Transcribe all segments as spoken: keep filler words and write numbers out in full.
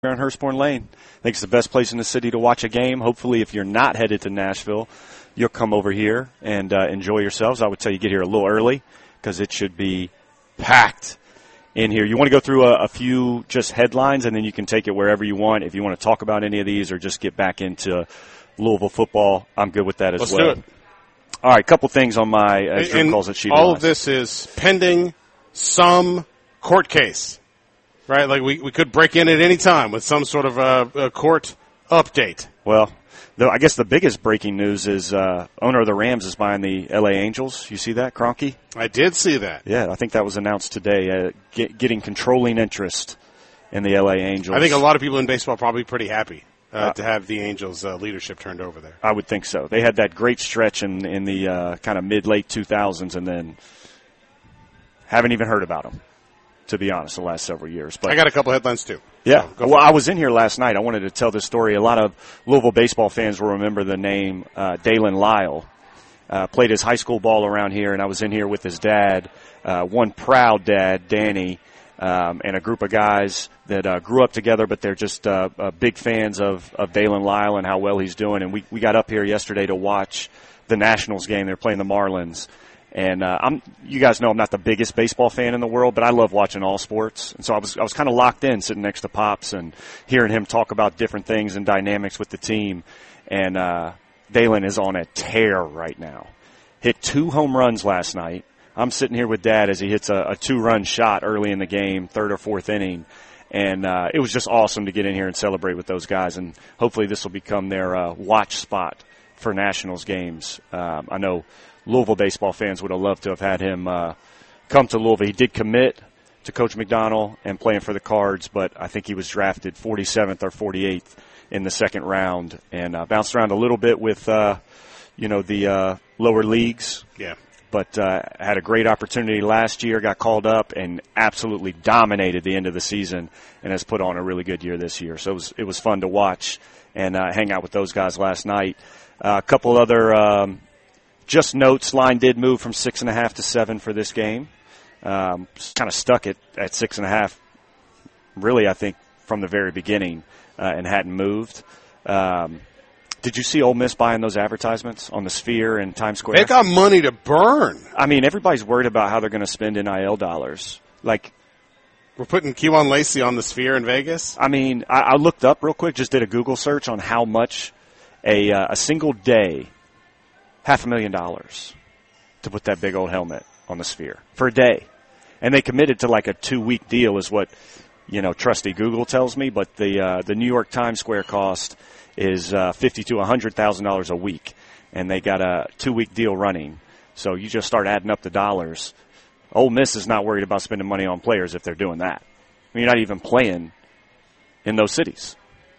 on Hurstbourne Lane. I think it's the best place in the city to watch a game. Hopefully, if you're not headed to Nashville, you'll come over here and uh, enjoy yourselves. I would tell you get here a little early because it should be packed in here. You want to go through a, a few just headlines, and then you can take it wherever you want. If you want to talk about any of these or just get back into Louisville football, I'm good with that as Let's well. Let's do it. All right, a couple things on my, as Drew calls it, sheet. All of this is pending some court case. Right, like we, we could break in at any time with some sort of a, a court update. Well, the, I guess the biggest breaking news is uh, owner of the Rams is buying the L A Angels. You see that, Kroenke? I did see that. Yeah, I think that was announced today, uh, get, getting controlling interest in the L A Angels. I think a lot of people in baseball are probably pretty happy uh, uh, to have the Angels' uh, leadership turned over there. I would think so. They had that great stretch in, in the uh, kind of mid-late two thousands, and then haven't even heard about them, to be honest, the last several years. But I got a couple headlines, too. Yeah. So well, I was in here last night. I wanted to tell this story. A lot of Louisville baseball fans will remember the name uh, Dalen Lyle. Uh, played his high school ball around here, and I was in here with his dad, uh, one proud dad, Danny, um, and a group of guys that uh, grew up together, but they're just uh, uh, big fans of, of Dalen Lyle and how well he's doing. And we, we got up here yesterday to watch the Nationals game. They're playing the Marlins. And uh, I'm, you guys know I'm not the biggest baseball fan in the world, but I love watching all sports. And so I was, I was kind of locked in, sitting next to Pops and hearing him talk about different things and dynamics with the team. And uh, Dalen is on a tear right now. Hit two home runs last night. I'm sitting here with Dad as he hits a, a two-run shot early in the game, third or fourth inning. And uh, it was just awesome to get in here and celebrate with those guys. And hopefully this will become their uh, watch spot for Nationals games. Um, I know Louisville baseball fans would have loved to have had him uh, come to Louisville. He did commit to Coach McDonald and playing for the Cards, but I think he was drafted forty-seventh or forty-eighth in the second round and uh, bounced around a little bit with, uh, you know, the uh, lower leagues. Yeah. But uh, had a great opportunity last year, got called up, and absolutely dominated the end of the season and has put on a really good year this year. So it was, it was fun to watch and uh, hang out with those guys last night. Uh, a couple other um, – just notes, line did move from six and a half to seven for this game. Um, kind of stuck it at six and a half, really, I think, from the very beginning uh, and hadn't moved. Um, did you see Ole Miss buying those advertisements on the Sphere and Times Square? They got money to burn. I mean, everybody's worried about how they're going to spend N I L dollars. Like, we're putting Kewan Lacey on the Sphere in Vegas? I mean, I, I looked up real quick, just did a Google search on how much a, uh, a single day – half a million dollars to put that big old helmet on the Sphere for a day. And they committed to like a two-week deal is what, you know, trusty Google tells me. But the uh, the New York Times Square cost is uh, fifty thousand to one hundred thousand dollars a week. And they got a two-week deal running. So you just start adding up the dollars. Ole Miss is not worried about spending money on players if they're doing that. I mean, you're not even playing in those cities.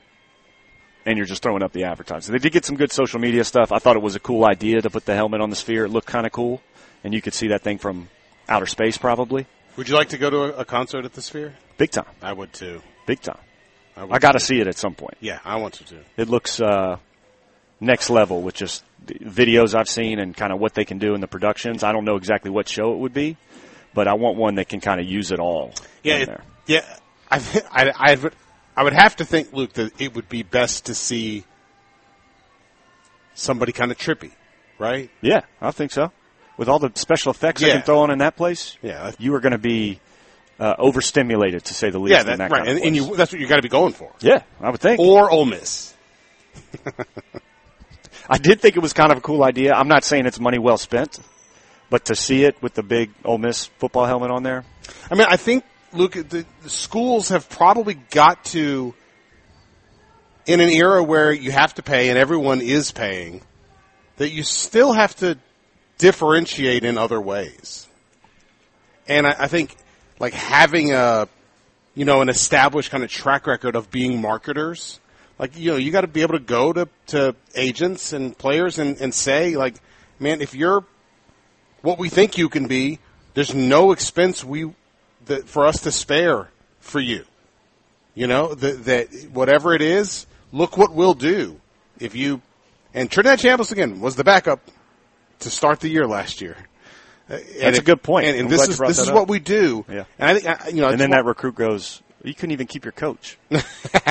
And you're just throwing up the advertising. They did get some good social media stuff. I thought it was a cool idea to put the helmet on the Sphere. It looked kind of cool. And you could see that thing from outer space probably. Would you like to go to a, a concert at the Sphere? Big time. I would too. Big time. I, I got to see it at some point. Yeah, I want to too. It looks uh, next level with just the videos I've seen and kind of what they can do in the productions. I don't know exactly what show it would be, but I want one that can kind of use it all. Yeah, in it, there. yeah. I, I, I would. I would have to think, Luke, that it would be best to see somebody kind of trippy, right? Yeah, I think so. With all the special effects yeah. they can throw on in that place, yeah, you are going to be uh, overstimulated, to say the least. Yeah, that, in that right, kind of and, and you, that's what you got to be going for. Yeah, I would think. Or Ole Miss. I did think it was kind of a cool idea. I'm not saying it's money well spent, but to see it with the big Ole Miss football helmet on there. I mean, I think, Luke, the, the schools have probably got to, in an era where you have to pay and everyone is paying, that you still have to differentiate in other ways. And I, I think, like, having a, you know, an established kind of track record of being marketers, like, you know, you got to be able to go to, to agents and players and, and say, like, man, if you're what we think you can be, there's no expense we that for us to spare for you. You know, that, that whatever it is, look what we'll do if you. And Trinidad Chambliss, again, was the backup to start the year last year. That's and a it, good point. And, and this is this is up. what we do. Yeah. And I think you know. And then that recruit goes, "You couldn't even keep your coach."